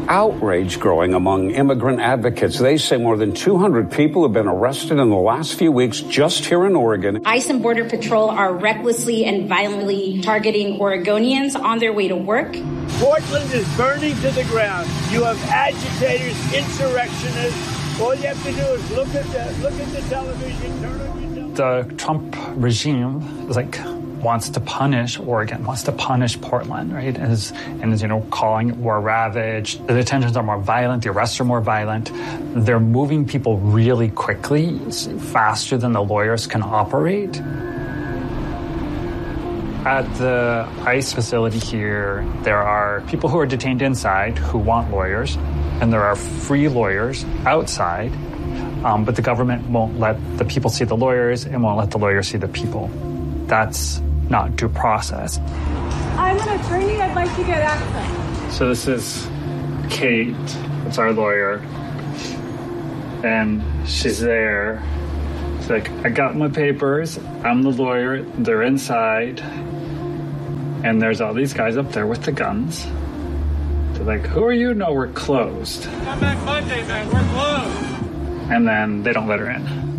outrage growing among immigrant advocates. They say more than 200 people have been arrested in the last few weeks just here in Oregon. ICE and Border Patrol are recklessly and violently targeting Oregonians on their way to work. Portland is burning to the ground. You have agitators, insurrectionists. All you have to do is look at the television, turn on your television. The Trump regime wants to punish Oregon, wants to punish Portland, right? And is calling it war ravaged. The detentions are more violent, the arrests are more violent. They're moving people really quickly, faster than the lawyers can operate. At the ICE facility here, there are people who are detained inside who want lawyers, and there are free lawyers outside, but the government won't let the people see the lawyers and won't let the lawyers see the people. That's not due process. I'm an attorney. I'd like to get access. So this is Kate. It's our lawyer. And she's there. She's like, I got my papers. I'm the lawyer. They're inside. And there's all these guys up there with the guns. They're like, who are you? No, we're closed. Come back Monday, man. We're closed. And then they don't let her in.